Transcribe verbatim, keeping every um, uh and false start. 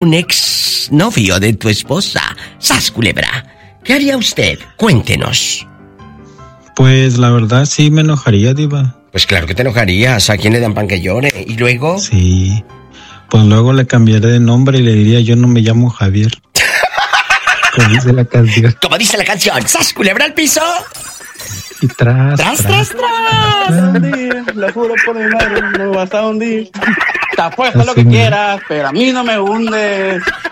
un ex novio de tu esposa, ¡sas, culebra! ¿Qué haría usted? Cuéntenos. Pues la verdad sí me enojaría, diva. Pues claro que te enojarías. ¿A quién le dan pan que llore? ¿Y luego? Sí. Pues luego le cambiaré de nombre y le diría yo no me llamo Javier. Como dice la canción. Como dice la canción, ¡sas, culebra al piso! Y tras, tras, tras, tras. tras. tras. Lo juro por mi madre, no me vas a hundir. Te apuesto lo que quieras, pero a mí no me hundes.